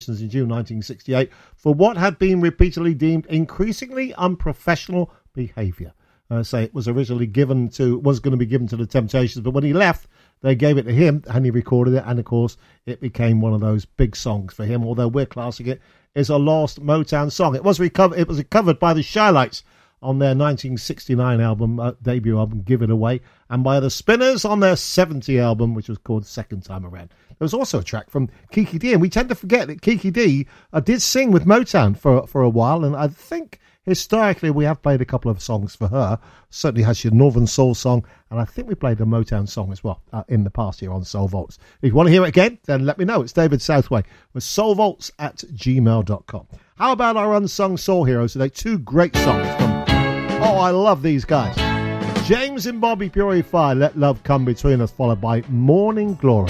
in June 1968 for what had been repeatedly deemed increasingly unprofessional behaviour. Say it was originally going to be given to the Temptations, but when he left, they gave it to him and he recorded it, and of course it became one of those big songs for him, although we're classing it as a lost Motown song. It was covered by the Shy-Lites on their 1969 debut album, Give It Away, and by the Spinners on their 70 album, which was called Second Time Around. There was also a track from Kiki Dee, and we tend to forget that Kiki Dee did sing with Motown for a while, and I think historically we have played a couple of songs for her. Certainly has your Northern Soul song, and I think we played a Motown song as well in the past here on Soul Vaults. If you want to hear it again, then let me know. It's David Southway with soulvaults@gmail.com. How about our unsung soul heroes today? Two great songs from, I love these guys. James and Bobby Purify, Let Love Come Between Us, followed by Morning Glory.